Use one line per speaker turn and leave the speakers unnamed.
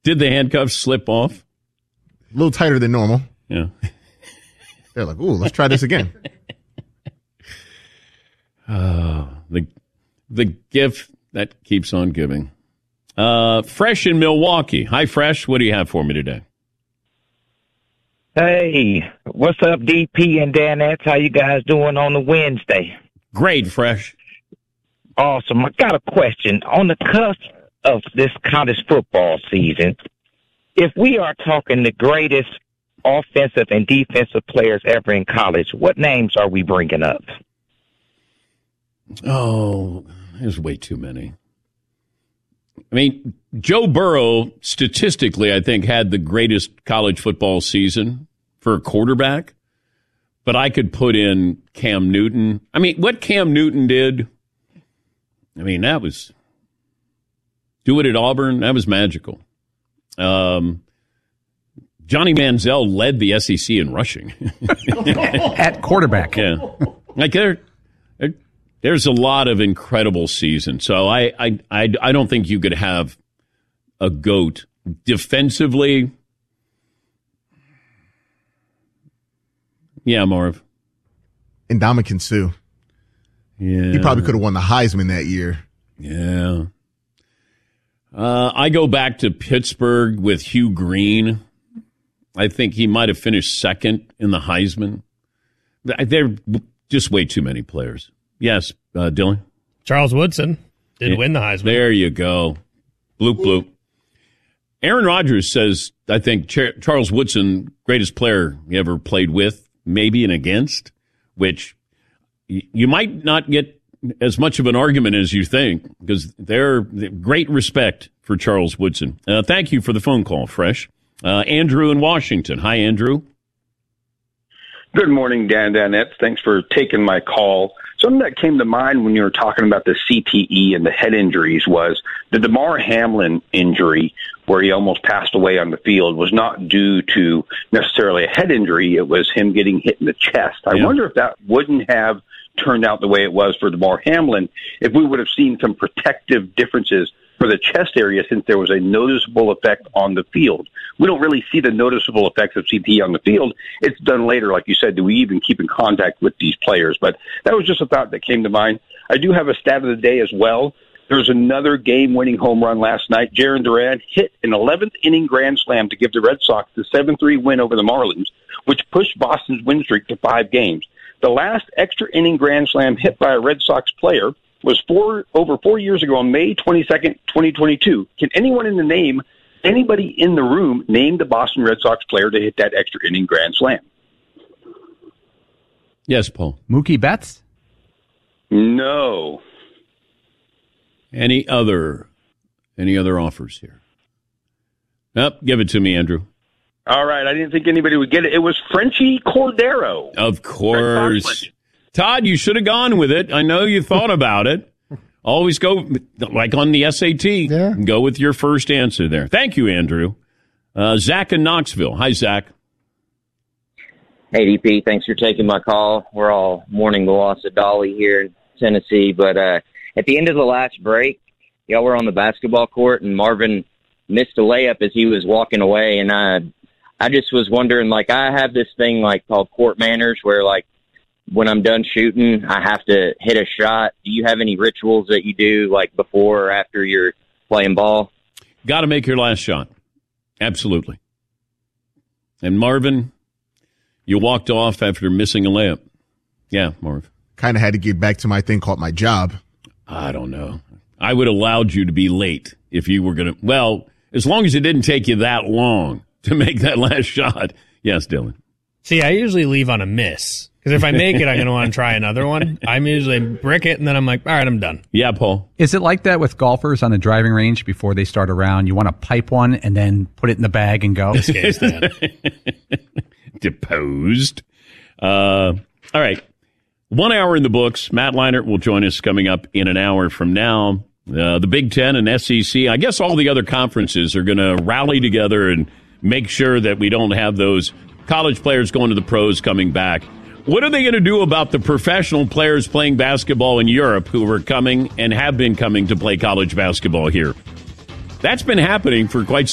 Did the handcuffs slip off?
A little tighter than normal.
Yeah.
They're like, ooh, let's try this again.
The gift that keeps on giving. Fresh in Milwaukee. Hi, Fresh. What do you have for me today?
Hey, what's up, DP and Danettes? How you guys doing on the Wednesday?
Great, Fresh.
Awesome. I got a question. On the cusp of this college football season, if we are talking the greatest offensive and defensive players ever in college, what names are we bringing up?
Oh, there's way too many. I mean, Joe Burrow, statistically, I think, had the greatest college football season for a quarterback. But I could put in Cam Newton. I mean, what Cam Newton did, I mean, that was, do it at Auburn, that was magical. Johnny Manziel led the SEC in rushing.
At quarterback.
Yeah. Like, there's a lot of incredible seasons. So I don't think you could have a GOAT defensively. Yeah, Marv.
Ndamukong Suh.
Yeah.
He probably could have won the Heisman that year.
Yeah. I go back to Pittsburgh with Hugh Green. I think he might have finished second in the Heisman. They're just way too many players. Yes, Dylan?
Charles Woodson did win the Heisman.
There you go. Bloop, bloop. Aaron Rodgers says, I think Charles Woodson, greatest player he ever played with, maybe and against, which you might not get as much of an argument as you think, because they're great respect for Charles Woodson. Thank you for the phone call, Fresh. Andrew in Washington. Hi, Andrew.
Good morning, Danettes. Thanks for taking my call. Something that came to mind when you were talking about the CTE and the head injuries was the Damar Hamlin injury, where he almost passed away on the field, was not due to necessarily a head injury. It was him getting hit in the chest. I wonder if that wouldn't have turned out the way it was for Damar Hamlin, if we would have seen some protective differences for the chest area, since there was a noticeable effect on the field. We don't really see the noticeable effects of CTE on the field. It's done later, like you said. Do we even keep in contact with these players? But that was just a thought that came to mind. I do have a stat of the day as well. There's another game-winning home run last night. Jarren Duran hit an 11th-inning grand slam to give the Red Sox the 7-3 win over the Marlins, which pushed Boston's win streak to 5 games. The last extra-inning grand slam hit by a Red Sox player was over 4 years ago on May 22nd, 2022. Can anyone anybody in the room name the Boston Red Sox player to hit that extra inning grand slam?
Yes, Paul.
Mookie Betts?
No.
Any other offers here? Nope, give it to me, Andrew.
All right, I didn't think anybody would get it. It was Frenchie Cordero.
Of course. Todd, you should have gone with it. I know you thought about it. Always go, like on the SAT, go with your first answer there. Thank you, Andrew. Zach in Knoxville. Hi, Zach.
Hey, DP. Thanks for taking my call. We're all mourning the loss of Dolly here in Tennessee. But at the end of the last break, y'all were on the basketball court, and Marvin missed a layup as he was walking away. And I just was wondering, like, I have this thing, like, called court manners where, like, when I'm done shooting, I have to hit a shot. Do you have any rituals that you do, like, before or after you're playing ball?
Got to make your last shot. Absolutely. And Marvin, you walked off after missing a layup. Yeah, Marv.
Kind of had to get back to my thing called my job.
I don't know. I would have allowed you to be late if you were going to. Well, as long as it didn't take you that long to make that last shot. Yes, Dylan.
See, I usually leave on a miss. Because if I make it, I'm going to want to try another one. I'm usually brick it, and then I'm like, all right, I'm done.
Yeah, Paul.
Is it like that with golfers on the driving range before they start a round? You want to pipe one and then put it in the bag and go?
Deposed. All right. 1 hour in the books. Matt Leinart will join us coming up in an hour from now. The Big Ten and SEC, I guess all the other conferences are going to rally together and make sure that we don't have those college players going to the pros coming back. What are they going to do about the professional players playing basketball in Europe who are coming and have been coming to play college basketball here? That's been happening for quite some